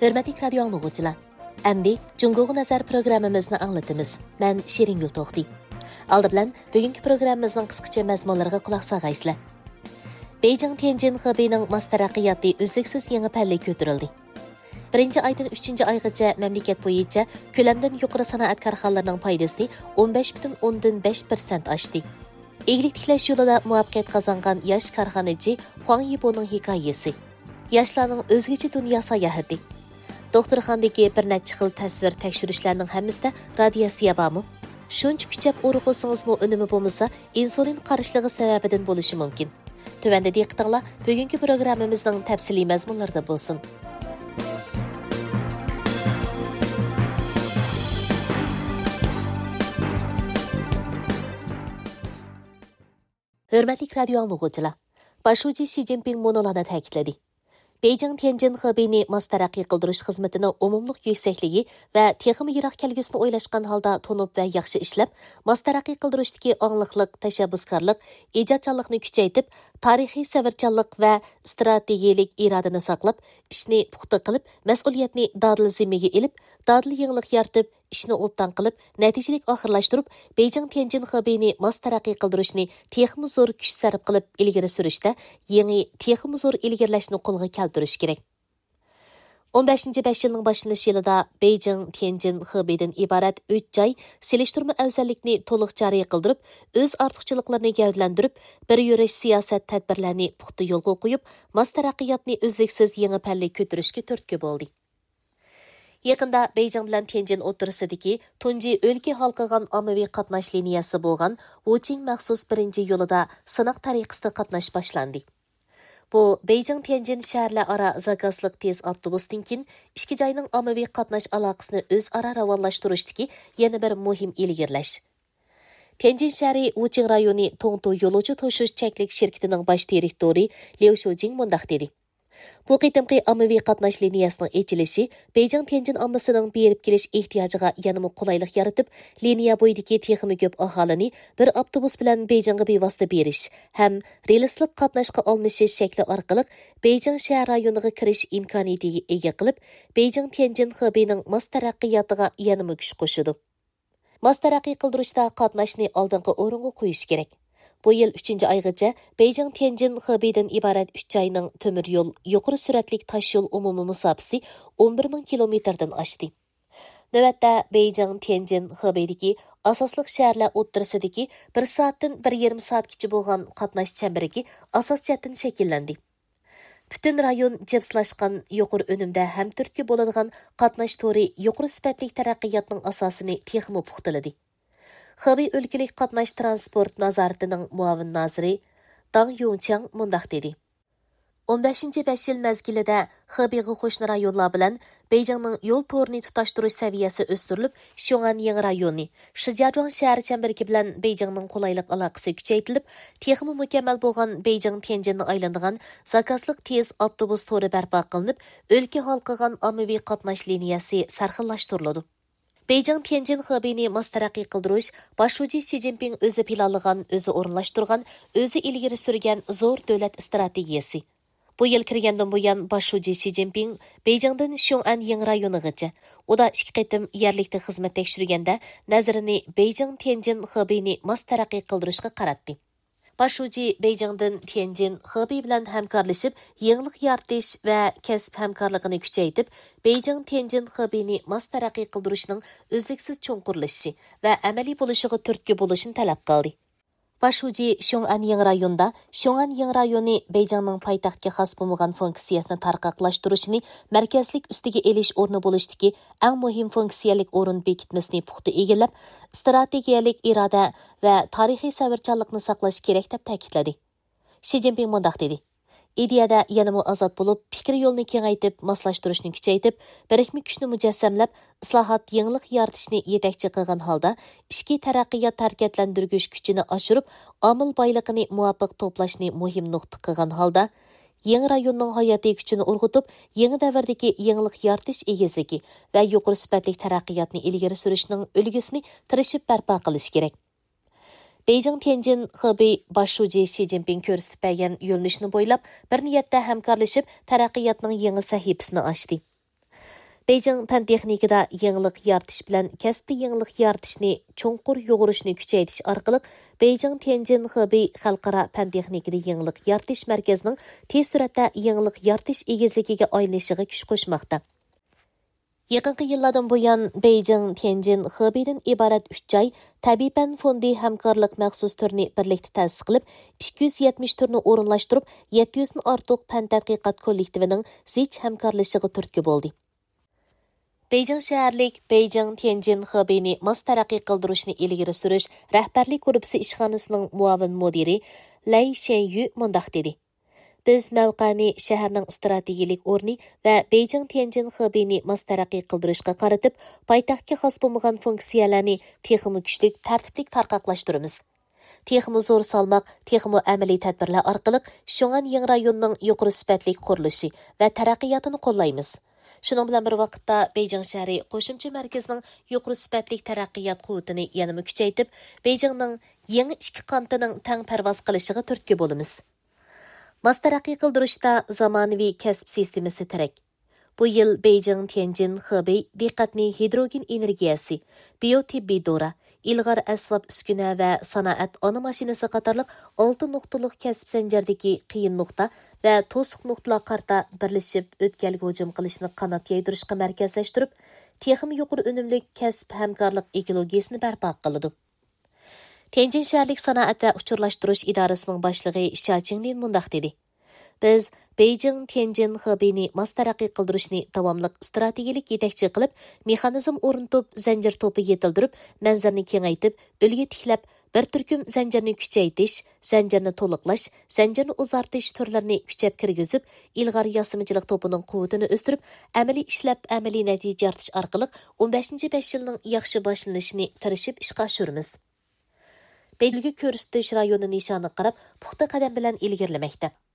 Hörmətli radio anlıqçılar, əmdi Cungoğu Nazar proqramımızını anlatımız. Mən Şirin Gül Toxti. Aldı bilan bugünkü proqramımızın qısqacha məzmunlarına qulaq sağaysızlar. Beijing Tianjin Xebeyning mas taraqqiyoti uzluksiz yangi palla ko'tarildi. 1-aydan 3-aygacha mamlakat bo'yicha ko'lamdan yuqori sanoat korxonalarining foydasi 15,5% oshdi. Eglik tiklash yo'lida muvaffaqiyat qozongan yosh korxonachi Huang Yiboning hikoyasi. Yoshlarning o'zgacha dunyo sayohati. Doktorxonadagi bir necha xil tasvir tekshirishlarning hammasida radiatsiya bormi? Shuncha kuchab o'rg'ilsangizmi unumi bo'lmasa, insulin qarishlig'i sababidan bo'lishi mumkin. Tövəndə diqqətinizlər bugünkü proqramımızın təfsili məzmunlarında bolsun. Hörmətli radio anlıqçılar, Başuci Xi Jinping monolada təkidlədi. Beijing Tianjin Xebeyni mas taraqqiy qildirish xizmatining umumluq yuksakligi va texmi yiroq kelgusini o'ylashgan holda tonib va yaxshi ishlab, mas taraqqiy qildirishdagi ongliqlik, tashabbuskorlik, ijodchanlikni kuchaytirib, tarixiy savarchanlik va strategiyalik irodani saqlab, ishni puxta qilib, mas'uliyatni dadil zimmaga ilib, dadil yangilik yaratib, ishni obdan qilib, natijalik oxirlashtirib, Beijing Tianjin Xebeyni mas taraqqiy qildirishni texmi zo'r kuch sarf qilib ilgari surishda yangi texmi zo'r ilgarilashni qo'lga keltirish kerak. 15-5 yilning boshlanish yilida Beijing Tianjin Xebeydan iborat 3 joy selishtirma afzallikni to'liq joriy qildirib, o'z ortiqchiliklarini gavdalantirib, bir yurish siyosat tadbirlarini puxta yo'lga qo'yib, mas taraqqiyotni uzluksiz yangi palla ko'tarishga turtki bo'ldi. Yaqında Beijing bilan Tianjin o'rtasidagi tunji o'lka halqagan ommaviy qatnash liniyasi bo'lgan Wuqing maxsus birinchi yo'lida sinoq tariqasida qatnash boshlandi. Bu Beijing Tianjin shaharlararo zakazliq tez avtobusdan keyin ikki joyning ommaviy qatnash aloqasini o'zaro ravonlashtirishdagi yana bir muhim ilgirlash. Tianjin shahri Wuqing rayoni Tongtu yo'lovchi tashish cheklik shirkatining bosh direktori Liu Shujing mundaq dedi. Bu qitimqi ommaviy qatnash liniyasining ochilishi Beijing Tianjin ommasining berib kelish ehtiyojiga yanada qulaylik yaratib, liniya bo'yidagi texnik ko'p aholini bir avtobus bilan Beijingga bevosita berish ham relslik qatnashga almashish shakli orqali Beijing shahar rayoniga kirish imkoniyatiga ega qilib, Beijing Tianjin Xebeyning mas taraqqiyotiga yanada kuch qo'shadi. Mas taraqqiy qildirishda qatnashni oldingi o'ringa qo'yish kerak. Bu yil 3-aygacha Beijing Tianjin Xebeydan iborat 3 joyning temir yo'l, yuqori suratlik tosh yo'l umumiy musofasi 11,000 kilometrdan oshdi. Navbatda Beijing Tianjin Xebeydagi asosliq shaharlar o'rtasidagi 1 soatdan 1,5 soatgacha bo'lgan qatnash chemberiga asos jihatdan shakllandi. Bütün rayon jipslashgan yuqori unumda ham turtki bo'ladigan qatnash to'ri yuqori sifatli taraqqiyotning asosini texmo puxtaladi. Xebey o'lkalik qatnash transport nazoratining muavin naziri Dang Yongchang mundaq dedi. 15-5 yil mezgilida Xebeyga qo'shni rayonlar bilan Beijingning yo'l to'rini tutashtirish saviyasi o'stirilib, Xiong'an yangi rayoni, Shijiazhuang shahar chemberigi bilan Beijingning qulaylik aloqasi kuchaytirilib, texmi mukammal bo'lgan Beijing Tianjinni aylanadigan zakazliq tez avtobus to'ri barpo qilinib, o'lka halqagan ommaviy qatnash liniyasi sarxillashtiriladi. Beijing Tianjin Xebeyni mas taraqqiy qildirish Başuci Xi Jinping o'zi planlagan, o'zi o'rinlashtirgan, o'zi ilgari surgan zo'r davlat strategiyasi. Bu yil kirgandan buyon Başuci Xi Jinping Beijingdan Xiong'an yangi rayonigacha, uda 2 qitim yerlikda xizmat tekshirganda nazarini Beijing Tianjin Xebeyni mas taraqqiy qildirishga qaratdi. Başuci Beijingdan Tianjin Xebey bilan hamkorlashib, yangilik yaratish va kasb hamkorligini kuchaytirib, Beijing Tianjin Xebeyni mas taraqqiy qildirishning uzluksiz cho'nqurlashishi va amaliy bo'lishiga turtki bo'lishini talab qildi. Başuci Xiong'an yangi rayonida Xiong'an yangi rayoni Beijingning poytaxtga xos bo'lmagan funksiyasini tarqoqlashtirishni markazlik ustiga elish o'rni bo'lishdagi eng muhim funksiyalik o'rin bekitmasini puxta egallab, strategiyalik iroda va tarixiy savarchanlikni saqlash kerak deb ta'kidladi. Xi Jinping mundaq dedi. Ideyada yanada ozod bo'lib, fikr yo'lni kengaytib, moslashtirishni kuchaytirib, birikma kuchni mujassamlab, islohot yangilik yaratishni yetakchi qilgan holda, ichki taraqqiyot harakatlantirgich kuchini oshirib, omil boyligini muvofiq to'plashni muhim nuqta qilgan holda, yangi rayonning hayotiy kuchini urg'utib, yangi davrdagi yangilik yaratish egizligi va yuqori sifatli taraqqiyotni ilgari surishning ulgusini tirishib barpo qilish kerak. Beijing Tianjin Xebey Başuci Xi Jinping ko'rsatib bergan yo'lnishni bo'ylab bir niyatda hamkorlashib taraqqiyotning yangi sahifasini ochdi. Beijing pan texnikada yenilik yaratish bilan kasbda yenilik yaratishni cho'nqur yo'g'irishni kuchaytirish orqali Beijing Tianjin Hebei xalqaro pan texnikada yenilik yaratish markazining tez suratda yenilik yaratish egizligiga aylanishiga kuch qo'shmoqda. Yaqinqi yillardan buyon Beijing Tianjin Hebeidan iborat 3 joy tabiiy fan fondi hamkorlik maxsus turini birlikda ta'sis qilib, 270 turni o'rinlashtirib, 700 dan ortiq fan tadqiqot kollektivining zich hamkorlashiga turtki bo'ldi. Beijing shaharlik Beijing Tianjin Hebei'ni mos taraqqiy qildirishni ilgari surish rahbarlik guruhi ishxonasining muavin mudiri Lei Shenyu mundaq dedi. Biz mavqani shaharning strategik o'rni va Beijing Tianjin Hebei'ni mos taraqqiy qildirishga qaratib, poytaxtga xos bo'lmagan funksiyalarni texmi kuchli tartiblik tarqoqlashtiramiz. Texmi zo'r salmoq, texmi amaliy tadbirlar orqali Shungan yangi rayonning yuqori sifatli qurilishi va taraqqiyotini qo'llaymiz. Shuning bilan bir vaqtda Beijing shahri qo'shimcha markazining yuqori sifatli taraqqiyot quvvatini yanada kuchaytirib, Beijingning yangi ikki qantining tang parvoz qilishiga turtki bo'lamiz. Mos taraqqiy qildirishda zamonaviy kasb sistemasi kerak. Bu yil Beijing Tianjin Hebei diqqatni hidrogen energiyasi, biotibbiy dora, ilg'or asbob uskuna va sanoat ona mashinasi qatorliq 6 nuqtalik kasb zanjiridagi qiyin nuqta va to'siq nuqtalar qarta birlashib o'tkalga hujum qilishni qanot yaydirishga markazlashtirib, texnik yuqori unumli kasb hamkorlik ekologiyasini barpo qiladi. Tianjin shaharlik sanoat va uchurlashtirish idorasining boshlig'i Xia Qingnin mundaq dedi. Biz Beijing Tianjin Hebei'ni mos taraqqiy qildirishni davomli strategik yetakchi qilib, mexanizm o'rnatib, zanjir to'pi yetildirib, manzarni kengaytib, o'lga tiklab, bir turkum zanjirni kuchaytirish, zanjirni to'liqlash, zanjirni uzartish turlarini kuchab kirgizib, ilg'or yosimchilik to'pining quvvatini o'stirib, amaliy ishlab, amaliy natija yaratish orqali 15-5 yilning yaxshi boshlanishini tirishib ishga oshiramiz. Beijingga ko'rsatish rayoni nishoni qarab, puxta qadam bilan ilgarilamoqda.